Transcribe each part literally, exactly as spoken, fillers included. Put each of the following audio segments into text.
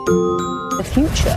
the future.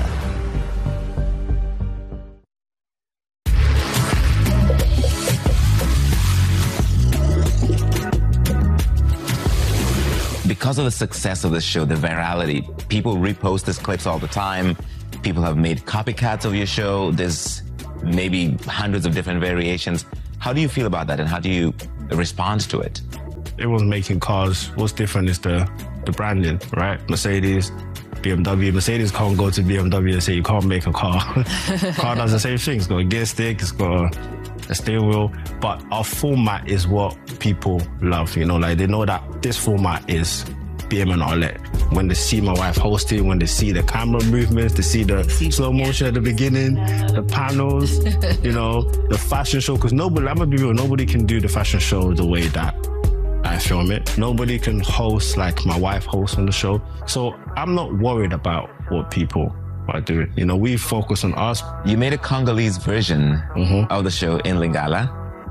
Because of the success of this show, the virality, people repost these clips all the time. People have made copycats of your show. There's maybe hundreds of different variations. How do you feel about that, and how do you respond to it? Everyone's making cars. What's different is the, the branding, right? Mercedes, B M W. Mercedes can't go to B M W and say you can't make a car. Car does the same thing. It's got a gear stick, it's got a, a steering wheel. But our format is what people love, you know, like they know that this format is B M and Arlette. When they see my wife hosting, when they see the camera movements, they see the slow motion at the beginning, the panels, you know, the fashion show. Because nobody, I'm gonna be real, nobody can do the fashion show the way that I film it. Nobody can host like my wife hosts on the show. So I'm not worried about what people are doing. You know, we focus on us. You made a Congolese version mm-hmm. of the show in Lingala.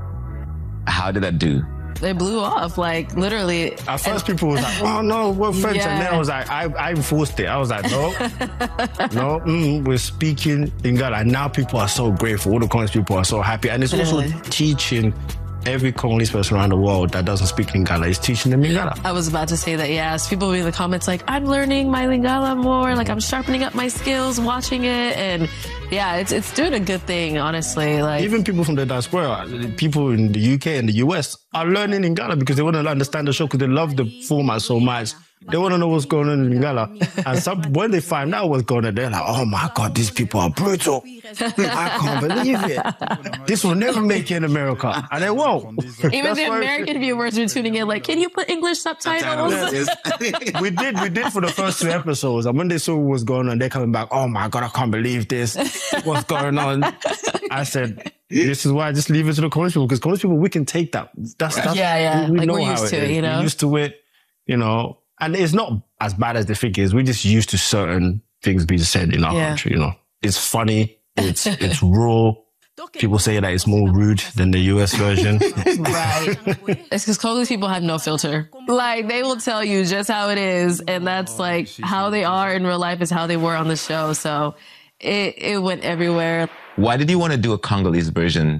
How did that do? They blew off, like literally. At first, people was like, "Oh no, we're French," yeah. And then I was like, "I, I enforced it." I was like, "No, no, mm, we're speaking Lingala." And now people are so grateful. All the Congolese people are so happy, and it's literally. Also teaching every Congolese person around the world that doesn't speak Lingala is teaching them Lingala. I was about to say that, yes. People will be in the comments like, I'm learning my Lingala more, like I'm sharpening up my skills watching it, and yeah, it's it's doing a good thing, honestly. Like even people from the diaspora, people in the U K and the U S are learning Lingala because they want to understand the show because they love the format so much. They want to know what's going on in Lingala. And some, when they find out what's going on, they're like, oh my God, these people are brutal. I can't believe it. This will never make it in America. And they won't. Even That's the American viewers are tuning in like, can you put English subtitles? we did, we did for the first two episodes. And when they saw what was going on, they're coming back, oh my God, I can't believe this. What's going on? I said, this is why I just leave it to the Congolese people, because Congolese people, we can take that. That's, that's yeah, yeah. We, we like know we're how used it to is. it, you know? We're used to it, you know. And it's not as bad as they think it is. We're just used to certain things being said in our yeah. country, you know. It's funny. It's it's raw. People say that it's more rude than the U S version. Right. It's because Congolese people have no filter. Like, they will tell you just how it is. And that's like how they are in real life is how they were on the show. So it, it went everywhere. Why did you want to do a Congolese version?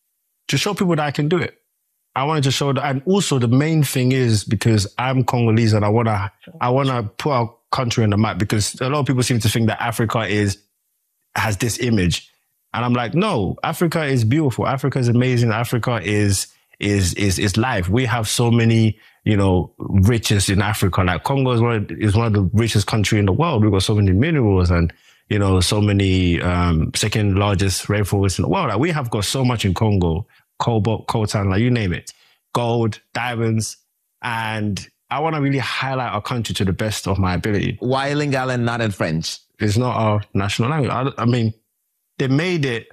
To show people that I can do it. I wanted to show that, and also the main thing is because I'm Congolese and I want to, I want to put our country on the map, because a lot of people seem to think that Africa is, has this image. And I'm like, no, Africa is beautiful. Africa is amazing. Africa is, is, is, is life. We have so many, you know, riches in Africa. Like Congo is one of, is one of the richest countries in the world. We've got so many minerals and, you know, so many, um, second largest rainforests in the world. Like we have got so much in Congo. Cobalt, coltan, like you name it, gold, diamonds. And I want to really highlight our country to the best of my ability. Why Lingala and not in French? It's not our national language. I, I mean, they made it,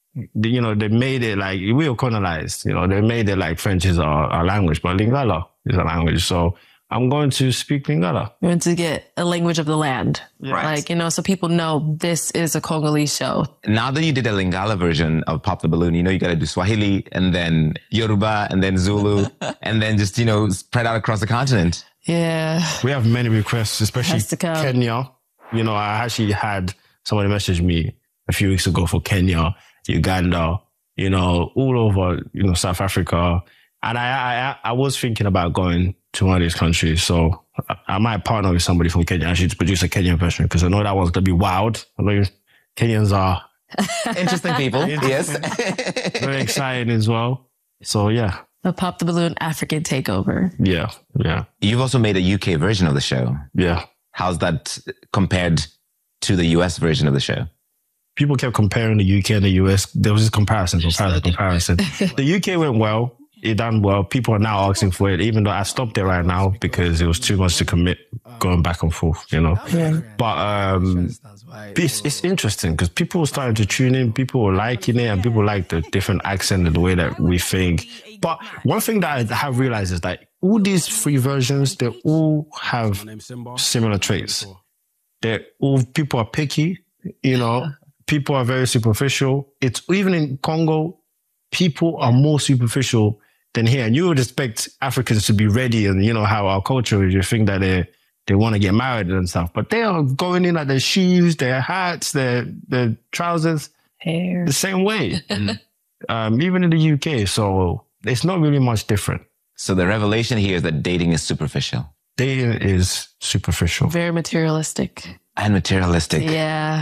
you know, they made it like, we were colonized, you know, they made it like French is our, our language, but Lingala is a language. So I'm going to speak Lingala. You're going to get a language of the land. Right. Like, you know, so people know this is a Congolese show. Now that you did a Lingala version of Pop the Balloon, you know, you got to do Swahili and then Yoruba and then Zulu and then just, you know, spread out across the continent. Yeah. We have many requests, especially Kenya. You know, I actually had somebody message me a few weeks ago for Kenya, Uganda, you know, all over, you know, South Africa. And I, I, I was thinking about going to one of these countries. So I, I might partner with somebody from Kenya actually to produce a Kenyan version, because I know that one's going to be wild. I know Kenyans are interesting people. Yes. Very exciting as well. So yeah. A Pop the Balloon African takeover. Yeah. Yeah. You've also made a U K version of the show. Yeah. How's that compared to the U S version of the show? People kept comparing the U K and the U S. There was this comparison, comparison, comparison. The U K went well. It done well. People are now asking for it, even though I stopped it right now because it was too much to commit going back and forth, you know. Yeah. But um, it's, it's interesting because people are starting to tune in, people are liking it, and people like the different accent and the way that we think. But one thing that I have realized is that all these three versions, they all have similar traits. They're all, people are picky, you know, people are very superficial. It's even in Congo, people are more superficial than here. And you would expect Africans to be ready and, you know, how our culture is. You think that they're, they want to get married and stuff, but they are going in at their shoes, their hats, their their trousers, hair, the same way. um, even in the U K, so it's not really much different. So the revelation here is that dating is superficial. Dating is superficial, very materialistic, and materialistic. Yeah.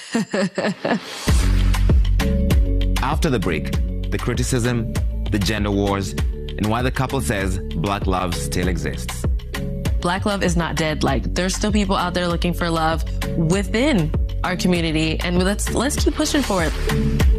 After the break, the criticism, the gender wars, and why the couple says Black love still exists. Black love is not dead. Like, there's still people out there looking for love within our community, and let's let's keep pushing for it.